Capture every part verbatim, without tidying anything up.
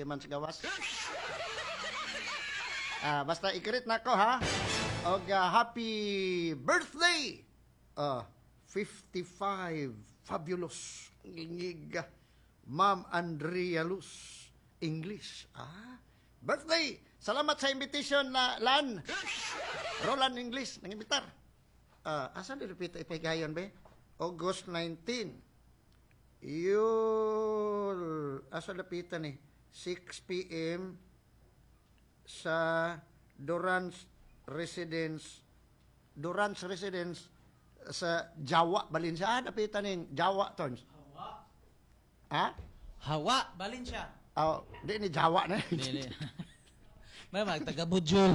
kay man sa gawas. Ah, basta i-greet na ko ha. Og ah, happy birthday. Ah, fifty-five fabulous ngig Ma'am Andrea Luz English. Ah, birthday. Salamat sa invitation na Lan. Roland English nang imbitar. Ah, asa di repeat ipahigayon be? August nineteenth. Yul, asa lapitan eh? six p m sa Durance Residence Durance Residence sa Jawa, Balinsa. Ah, lapitan ng Jawa, Tons. Hawa. Ha? Hawa, Valencia. Oh, di ni Jawa na. Dili. May mga taga Bujol.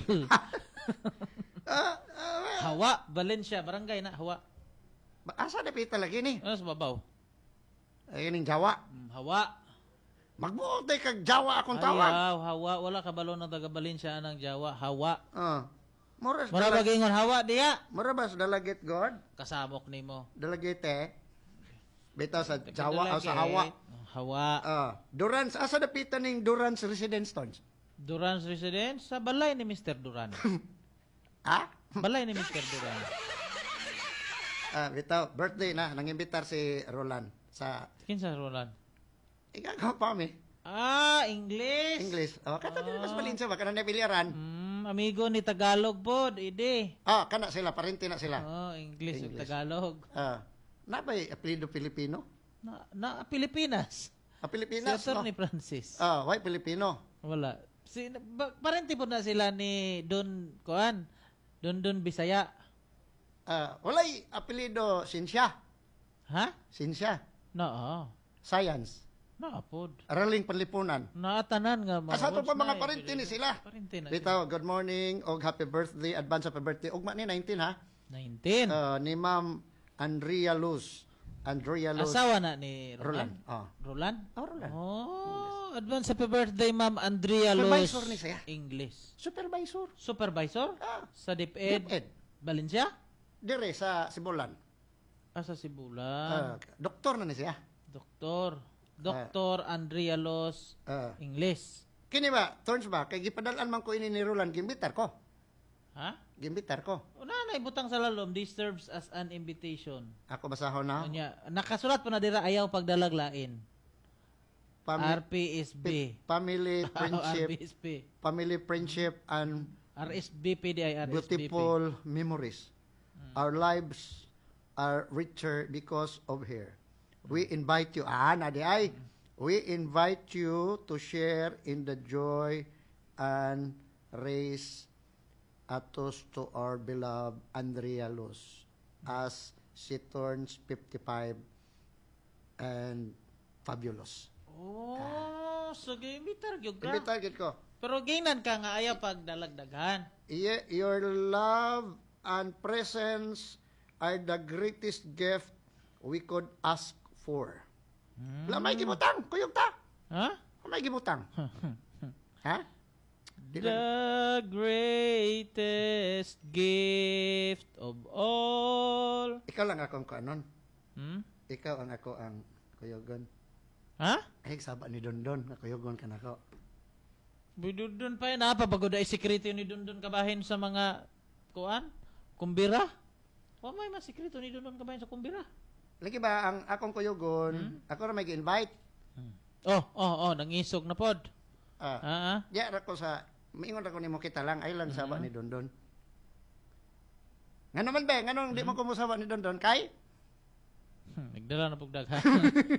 Ah, ah, well, Hawa, Valencia, barangay na Hawa. asa lapitan lagi ni? Ano sa babaw? Ay, ning Jawa. Hmm, Hawa. Magbuot day kag Jawa akong tawag. Ayaw, Hawa, wala ka balon ng taga Valencia ng Jawa. Hawa. Ah. Moras Mura dalag, bagingon Hawa diya. Morabas dalagit God. Kasabok nimo. Dalagit eh. Bitaw sa Jawa o sa Hawa. Hawa. Ah, Durance, asa dapitan ning Durance Residence Tons? Duran's Residence sa balay ni Mister Duran. Ha? Balay ni Mister Duran. Ah, bitaw, birthday na, nangimbitar si Roland sa Kinsa Roland? ikaw pa mi. Ah, English. English. Oh, kato din mas Ah. Balinsa ba kana na pilyaran? Hmm, amigo ni Tagalog pod, ide. Ah, kana sila, parente na sila. Oh, English, ug English. Tagalog. Ah, nabay apelyido Pilipino? Na, na Pilipinas. Ah, Si Pilipinas, Atty. no? Francis. Ah, why Pilipino? Wala. Si ba, parente po na sila ni Don Kuan. Don Don Bisaya. Ah, walay apelyido Sinsya. Ha? Sinsya. No. Science. Na pod. Araling panlipunan. Naatanan nga mga. Asa to words pa mga na eh, parente ni sila? Parente na. Bitaw, good morning og happy birthday, advance happy birthday. Ugma ni nineteen ha. nineteen. Ah, ni Ma'am Andrea Luz. Andrea Luz. Asawa na ni Roland. Roland. Ah. Roland? Oh, Roland. Oh, advance happy birthday, Ma'am Andrea Luz. Supervisor ni siya. English. Supervisor. Supervisor? Ah, Sa DepEd? DepEd. Valencia? Dire sa Sibulan. Asa Sibulan? Ah, doktor na ni siya. Doktor. Doktor Andrea Luz. Ah, English. kini ba, turns ba, kay gipadalan man ko ini ni Roland, gimbitar ko. Ha? Gimbitar ko. Una na ibutang sa lalom, this serves as an invitation. Ako basahon na. Unya, nakasulat pa na dira ayaw pagdalaglain. Pami- R P S B. family friendship, R P S B. family friendship and R S B P D I R S B P. beautiful memories. Our lives are richer because of her. We invite you, ah, nadi ay, we invite you to share in the joy and raise a toast to our beloved Andrea Luz as she turns fifty-five and fabulous. Oh, so gimitar gyud ka. Hindi target ko. Pero ginan ka nga ayaw pagdalagdagan. Ye- Your love and presence are the greatest gift we could ask for. Hmm. Wala may gibutang, kuyog ta. Ha? Wala may gibutang. Ha? Di lang. The greatest gift of all. Ikaw lang akong kanon. Hmm? Ikaw ang ako ang kuyogon. Ha? Ay, saba ni Dondon, na kuyogon ka na ko. Bududun pa yun. Napapagod ay sekreto ni Dundun kabahin sa mga kuan? Kumbira? O may mas sekreto ni Dundun kabahin sa kumbira? Lagi ba, ang akong kuyogon, Hmm? ako na may invite. Oh, oh, oh, nangisog na pod. Ah, Ah, ah. Diya ra ko sa, maingon ra ko ni mo kita lang, ay lang saba ni Dondon. Nga naman ba, nga nung di mo kumusaba ni Dondon, kay? Hmm, nagdala na pugdag ha.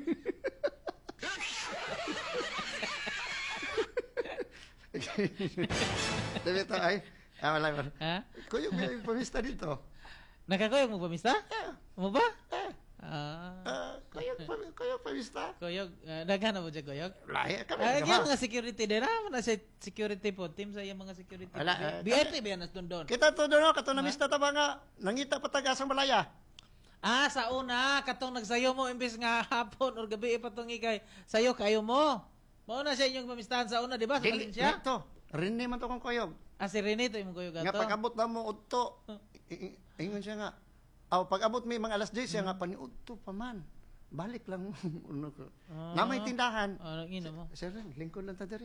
Sabi ito ay, ah, wala, wala. ha? Kuyog may pamista dito. Nakakuyog mo pamista? Ah, Mo ba? ah, Ah. ah, kuyog, pa- kuyog pamista. Kuyog, uh, nagana mo dyan kuyog? Lahi, kami Ah, ka yung ba? mga security din ha? Mga si- security po, team sa yung mga security. Wala, ah, B I P ba yan nas doon doon? Kita to doon, kato na mista ta ba nga, nangita pa tagasang balaya. Ah, sa una, katong nagsayo mo, imbis nga hapon or gabi ipatong ikay, sayo kayo mo. Mauna siya inyong pamistahan sa una, di ba? Sa Dili, Valencia? dito, rinni man to kong kuyog. Ah, si Rene, ito yung kuyog Nga gato. pag-abot na mo, udto. I- i- Ingon siya nga, aw pag-abot may mga alas diyes, siya nga, paniudto pa man. Balik lang. Ano ko. Ah. Na may tindahan. Ah, nang ina mo. Sir, lingkod lang ta diri.